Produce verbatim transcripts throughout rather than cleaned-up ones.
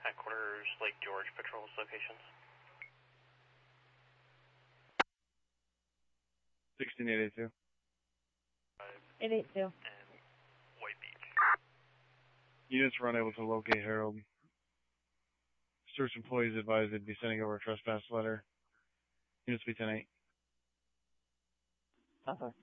Headquarters, Lake George Patrol's locations. sixteen eight eight two. eight eight two. And White Beach. Units were unable to locate Harold. Search employees advised they'd be sending over a trespass letter. Units be ten eight. Okay.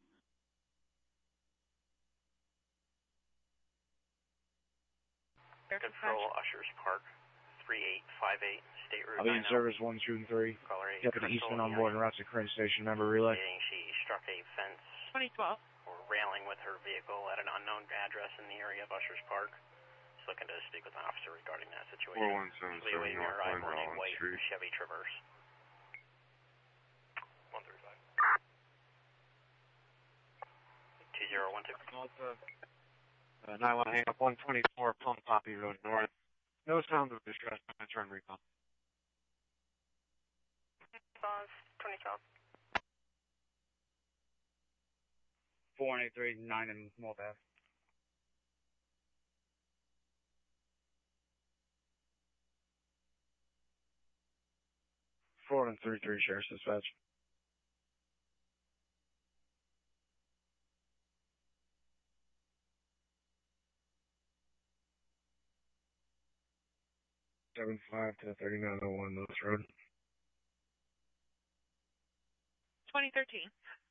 Control, Ushers Park, three eight five eight, State Route I'll be in nine oh. service one two three. Caller eight, Deputy Crystal Eastman on board and routes to current station. Member relay. Stating she struck a fence twenty twelve. or railing with her vehicle at an unknown address in the area of Ushers Park. Just looking to speak with an officer regarding that situation. four one seven Please seven await your North arrival in a Rollins white Street. Chevy Traverse. one three five. two zero one two. Uh, nine one hang up one twenty-four Plum Poppy Road North. No sound of distress. I'm trying to recall. five twenty twelve. four one eight three, nine in North Ave. four one three three, Sheriff's Dispatch. seven five to thirty-nine oh one Lewis Road. twenty thirteen.